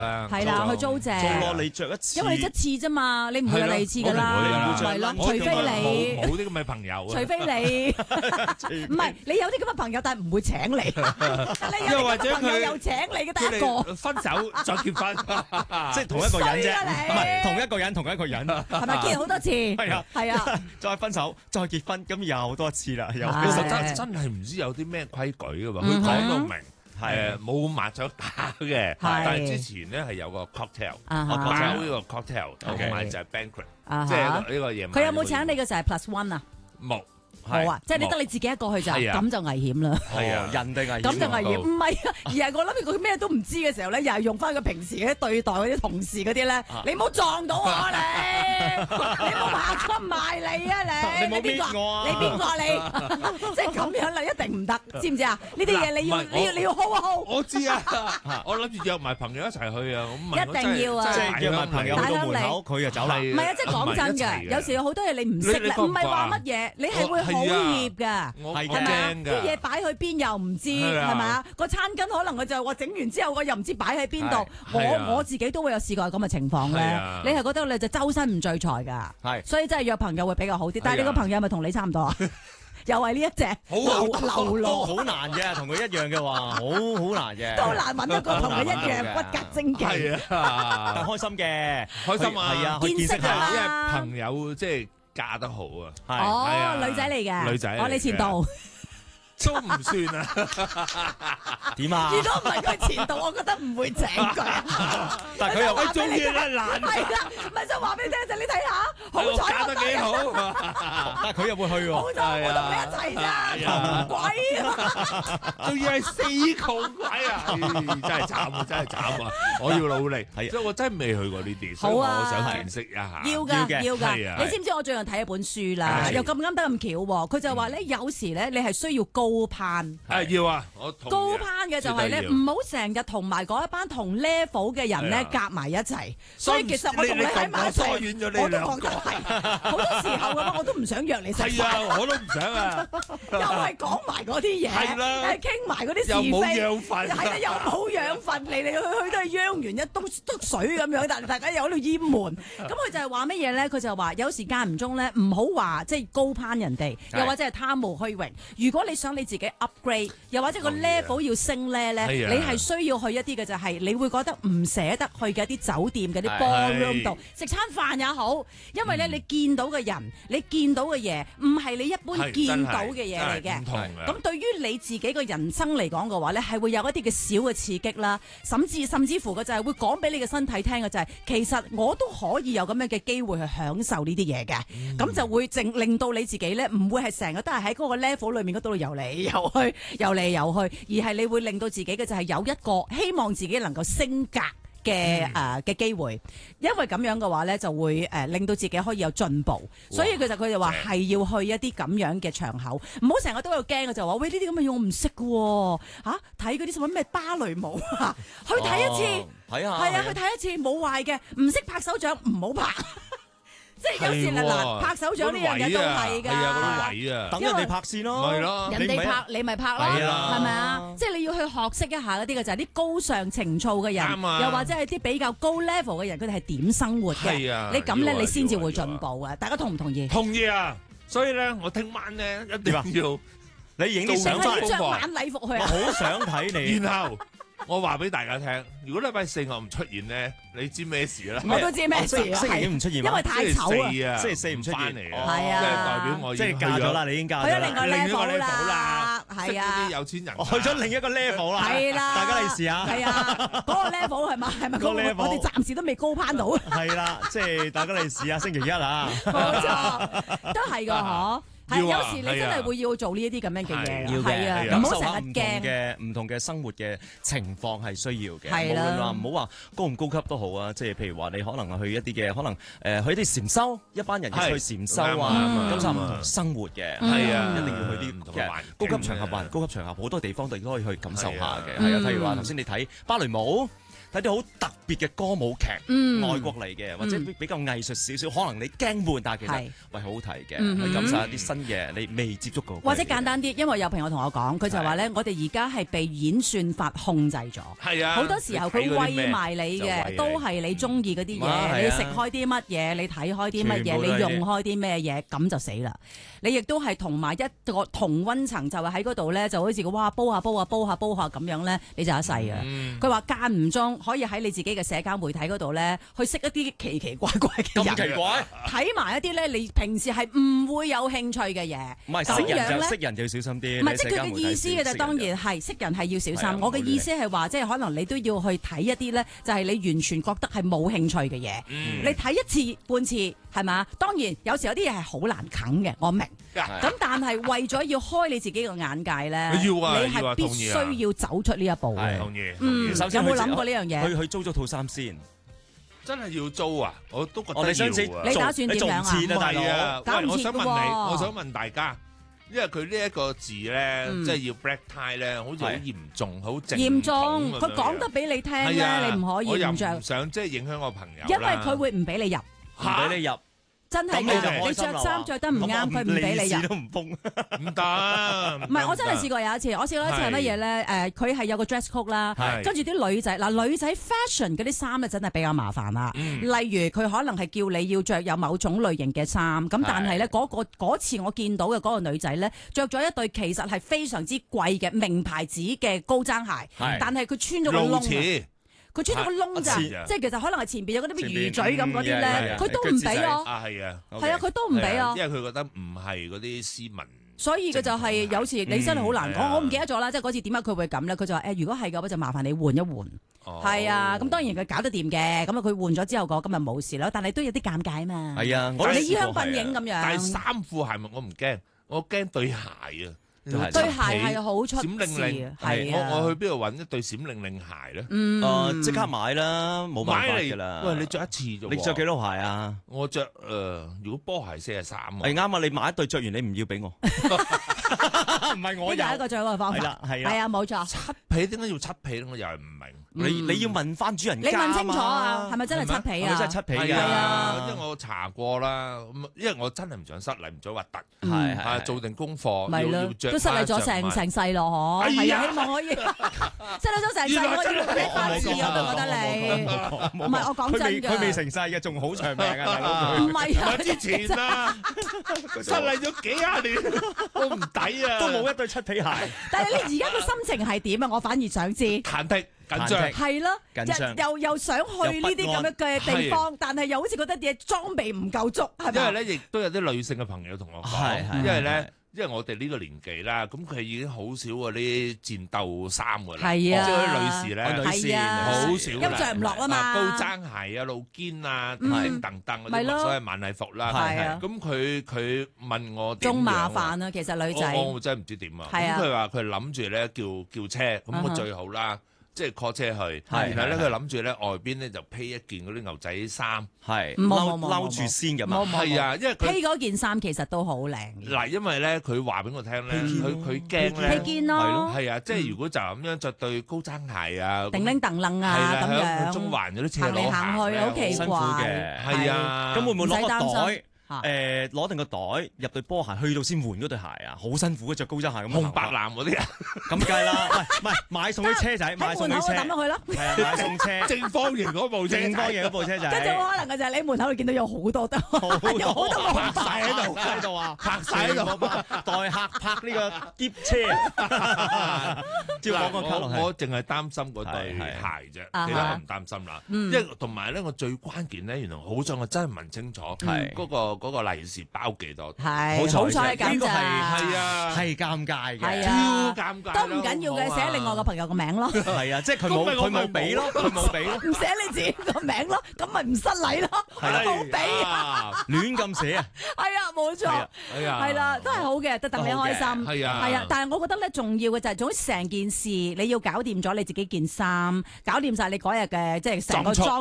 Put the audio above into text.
係啦，去租借。 租咯，你着一次， 因為你一次啫嘛，你唔會有第二次㗎啦，係咯，除非你冇啲咁嘅朋友， 除非你唔係你有啲咁嘅朋友，但係唔會請你，但你有啲咁嘅朋友又請你嘅得一個， 分手再結婚， 即係同一個人啫， 唔係同一個人， 係咪結好多次？係啊， 再分手再結婚，咁又多次啦，又其實真係唔知有啲咩規矩㗎喎，佢講到明。冇麻雀打嘅，但係之前咧係有個 cocktail，包呢個 cocktail，同埋就係 banquet，即係呢個夜晚。 佢有冇請你嘅時候係 plus one 啊？ 冇。 冇啊！即係你得你自己一個去就，咁就危險啦。 係啊， 人哋危險。 咁就危險，唔係啊，而係我諗住佢咩都唔知嘅時候咧，又係用翻佢平時嘅對待嗰啲同事嗰啲咧，你唔好撞到我你唔好爬出埋嚟啊你！ 你邊個？ 你邊個你？即係咁樣啦，一定唔得，知唔知啊？呢啲嘢你要 hold 一 hold。 我知啊，我諗住約埋朋友一齊去啊， 一定要啊！ 即係約埋朋友去到門口，佢就走啦。 唔係啊，即係講真嘅，有時有好多嘢你唔識咧，唔係話乜嘢，你係會好怯㗎，係咪？啲嘢擺去邊又唔知，係咪啊？個餐巾可能佢就話整完之後，我又唔知擺喺邊度。我自己都會有試過咁嘅情況咧。你係覺得你就周身唔聚財㗎，所以真係約朋友會比較好啲。但係你個朋友係咪同你差唔多啊？又係呢一隻流落， 好難嘅，同佢一樣嘅話，好難嘅， 都難揾一個同佢一樣骨骼精奇。 係啊， 但開心嘅， 開心啊， 係啊， 見識下， 因為朋友即係嫁得好啊。 哦，女仔嚟嘅， 女仔， 我你前度。 都唔算啊？ 點啊？ 如果唔係佢前度，我覺得唔會請佢。 但係佢又中意啦，難係啦，唔係想話俾你聽就你睇下，好彩嫁得幾好。 但係佢又會去喎。 好彩我同你一齊咋，鬼啊！ 仲要係死窮鬼啊！真係慘啊！真係慘啊！我要努力，即係我真係未去過呢啲，所以我想見識一下。 要㗎。你知唔知我最近睇一本書啦？又咁啱得咁巧喎，佢就話咧，有時咧你係需要高攀。 要啊！我高攀嘅就係咧，唔好成日同埋嗰一班同 level 嘅人咧夾埋一齊。所以其實我同你喺埋一齊，我都覺得係好多時候咁，我都唔想約你食飯。 係啊，我都唔想啊。 又係講埋嗰啲嘢， 係啦， 係傾埋嗰啲是非， 又冇養分， 係啦，又冇養分，嚟嚟去去都係央完一篤水咁樣，但係大家又喺度淹悶。咁佢就係話乜嘢咧？佢就話有時間唔中咧，唔好話即係高攀人哋，又或者係貪慕虛榮。如果你想你自己 upgrade， 又或者個 level 要升咧，你係需要去一啲嘅就係，你會覺得唔捨得去嘅一啲酒店嘅啲 ballroom 度食餐飯也好，因為咧你見到嘅人，你見到嘅嘢唔係你一般見到嘅嘢嚟嘅。咁對於你自己嘅人生嚟講嘅話咧，係會有一啲嘅小嘅刺激啦，甚至乎嘅就係會講俾你嘅身體聽嘅就係，其實我都可以有咁樣嘅機會去享受呢啲嘢嘅。咁就會令到你自己咧唔會係成日都係喺嗰個 level 裏面嗰度游嚟游去，游嚟游去，而係你會令到自己嘅就係有一個希望自己能夠升格嘅機會，因為咁樣嘅話咧就會令到自己可以有進步，所以其實佢哋話係要去一啲咁樣嘅場口，唔好成日都有驚嘅就話喂，呢啲咁嘅嘢我唔識嘅喎，睇嗰啲什麼咩芭蕾舞啊，去睇一次，係啊，去睇一次冇壞嘅，唔識拍手掌唔好拍。即係有時嗱，拍手掌呢樣嘢都係㗎， 係啊，嗰啲位啊， 等人哋拍先咯， 係咯， 人哋拍你咪拍咯，係咪啊？即係你要去學識一下嗰啲嘅就係啲高尚情操嘅人，又或者係啲比較高 level 嘅人，佢哋係點生活嘅？你咁咧，你先至會進步啊！大家同唔同意？ 同意啊！所以咧，我聽晚咧一定要你影啲相翻， 着晚禮服去啊！ 我好想睇你， 然後。我話俾大家聽，如果禮拜四我唔出現咧，你知咩事啦？ 我都知咩事， 星期五唔出現， 因為太醜啊！ 星期四唔出現嚟啊，係啊， 即係代表我即係嫁咗啦，你已經嫁咗， 去咗另一個 level 啦，係啊， 啲有錢人去咗另一個 level 啦， 係啦， 大家嚟試下， 係啊，嗰個 level 係咪？係咪嗰個 level？我哋暫時都未高攀到， 係啦，即係大家嚟試下星期一啊， 冇錯，都係㗎嗬。係有時你真係會要做呢一啲咁樣嘅嘢，係啊，唔好成日驚。 唔同嘅生活嘅情況係需要嘅， 無論話唔好話高唔高級都好啊。即係譬如話你可能去一啲嘅，可能去一啲禪修，一班人一齊去禪修啊，感受唔同生活嘅，係啊，一定要去啲唔同嘅高級場合，高級場合好多地方都可以去感受下嘅。係啊，譬如話頭先你睇芭蕾舞。 睇啲好特別嘅歌舞劇，外國嚟嘅，或者比較藝術少少，可能你驚悶，但係其實喂好好睇嘅，去感受一啲新嘅你未接觸過。 或者簡單啲，因為有朋友同我講，佢就話咧，我哋而家係被演算法控制咗。係啊，好多時候佢餵埋你嘅都係你中意嗰啲嘢，你食開啲乜嘢，你睇開啲乜嘢，你用開啲咩嘢，咁就死啦。你亦都係同埋一個同溫層，就係喺嗰度咧，就好似哇煲下咁樣咧，你就一世嘅。佢話間唔中可以喺你自己嘅社交媒體嗰度咧，去識一啲奇奇怪怪嘅人， 咁奇怪， 睇埋一啲咧你平時係唔會有興趣嘅嘢。 唔係識人就要小心啲。 唔係即係佢嘅意思嘅就當然係識人係要小心。我嘅意思係話，即係可能你都要去睇一啲咧，就係你完全覺得係冇興趣嘅嘢。你睇一次半次係嘛？當然有時有啲嘢係好難啃嘅，我明。咁但係為咗要開你自己個眼界咧，你係必須要走出呢一步。 同意。 首先有冇諗過呢樣嘢？ 去租咗套衫先。 真係要租啊！我都覺得要。你打算點樣啊？ 大佬，我想問大家，因為佢呢一個字咧，即係要 black tie 咧，好似好嚴重，好嚴重。佢講得俾你聽咧，你唔可以唔着。 我又唔想即係影響我朋友。 因為佢會唔俾你入， 唔俾你入。 真係㗎，你着衫着得唔啱，佢唔俾你入。 都唔封， 唔得。 唔係，我真係試過有一次，我試過一次係乜嘢咧？佢係有個 dress code 啦，跟住啲女仔女仔 fashion 嗰啲衫咧，真係比較麻煩啦。例如佢可能係叫你要着有某種類型嘅衫，咁但係咧嗰次我見到嘅嗰個女仔咧，着咗一對其實係非常之貴嘅名牌子嘅高踭鞋，但係佢穿咗個窿。佢穿咗個窿咋，即係其實可能係前邊有嗰啲咩魚嘴咁嗰啲咧，佢都唔俾我。係啊，佢都唔俾我。 因為佢覺得唔係嗰啲斯文。 所以佢就係有時你真係好難講，我唔記得咗啦。即係嗰次點解佢會咁咧？佢就話如果係嘅話就麻煩你換一換。係啊，咁當然佢搞得掂嘅。咁佢換咗之後個今日冇事啦，但係都有啲尷尬啊嘛。 係啊， 你衣香鬢影咁樣。 但係衫褲鞋襪我唔驚，我驚對鞋啊。 對鞋係好出閃靈靈，係我去邊度揾一對閃靈靈鞋咧？ 即刻買啦，冇辦法㗎啦。 喂，你着一次啫喎？ 你着幾多鞋啊？ 我着如果波鞋43啊。 係啱啊！你買一對着完，你唔要俾我。唔係我有。呢個係一個最好嘅方法。係啊，冇錯。 漆皮點解要漆皮咧？我又係唔明。 你要問翻主人家。 你問清楚啊，係咪真係漆皮啊？ 係咪真係漆皮㗎？ 係啊，因為我查過啦，因為我真係唔想失禮，唔想核突。係做定功課，要着。 都失禮咗成世咯，嗬！係啊，希望可以失禮咗成世，我要睇翻次啊！我覺得你唔係我講真㗎， 佢未成世嘅，仲好長命啊！大佬， 唔係啊， 之前啊，失禮咗幾廿年都唔抵啊， 都冇一對漆皮鞋。 但係你而家個心情係點啊？我反而想知。 忐忑緊張， 係咯，又想去呢啲咁樣嘅地方，但係又好似覺得啲裝備唔夠足，係咪？ 因為咧，亦都有啲女性嘅朋友同我講，因為咧。因為我哋呢個年紀啦，咁佢已經好少嗰啲戰鬥衫㗎啦，即係嗰啲女士咧，好少， 因為着唔落啊嘛， 高踭鞋啊、露肩啊、叮叮噹噹嗰啲，所謂晚禮服啦。咁佢問我點樣， 仲麻煩啊，其實女仔， 我真係唔知點啊。咁佢話佢諗住咧叫車，咁我最好啦。即係 call 車去，然後咧佢諗住咧外邊咧就披一件嗰啲牛仔衫， 係嬲住先咁啊！ 係啊，因為披嗰件衫其實都好靚。 嗱，因為咧佢話俾我聽咧，佢驚咧， 披肩咯， 係啊，即係如果就咁樣着對高踭鞋啊， 叮叮噹噹啊咁樣， 中環嗰啲車行嚟行去好奇怪嘅，係啊，咁會唔會攞個袋？攞定個袋入對波鞋，去到先換嗰對鞋啊！好辛苦嘅，着高踭鞋咁。 紅白藍嗰啲啊， 咁梗係啦。唔係買送啲車仔，買送啲車。 抌咗去咯。 係啊，買送車。 正方形嗰部車， 正方形嗰部車仔。 跟住可能嘅就係你門口會見到有好多得，有好多紅白喺度啊，拍晒喺度，代客拍呢個篋車。照講個卡落去。 我淨係擔心嗰對鞋啫，其他我唔擔心啦。因為同埋咧，我最關鍵咧，原來好彩我真係問清楚，嗰個利是包幾多？ 係好彩咁咋， 係啊， 係尷尬嘅， 超尷尬。 都唔緊要嘅，寫另外個朋友個名咯。 係啊，即係佢冇俾咯，佢冇俾咯。 唔寫你自己個名咯，咁咪唔失禮咯。冇俾啊， 亂咁寫啊。 係啊，冇錯。係啦，都係好嘅，都戥你開心。係啊，但係我覺得咧，重要嘅就係總之成件事你要搞掂咗你自己件衫，搞掂晒你嗰日嘅即係成個裝。